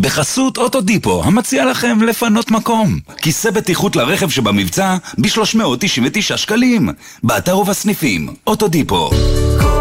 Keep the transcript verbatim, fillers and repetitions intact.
בחסות אוטודיפו, המציע לכם לפנות מקום. כיסא בטיחות לרכב שבמבצע ב-שלוש מאות תשעים ותשעה שקלים. באתר ובסניפים, אוטודיפו.